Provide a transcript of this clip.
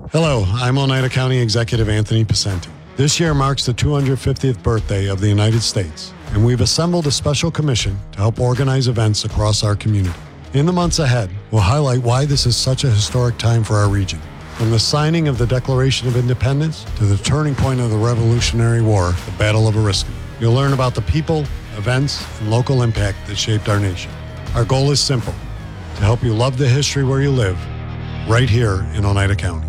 Hello, I'm Oneida County Executive Anthony Picenti. This year marks the 250th birthday of the United States, and we've assembled a special commission to help organize events across our community. In the months ahead, we'll highlight why this is such a historic time for our region. From the signing of the Declaration of Independence to the turning point of the Revolutionary War, the Battle of Oriskany. You'll learn about the people, events, and local impact that shaped our nation. Our goal is simple: to help you love the history where you live, right here in Oneida County.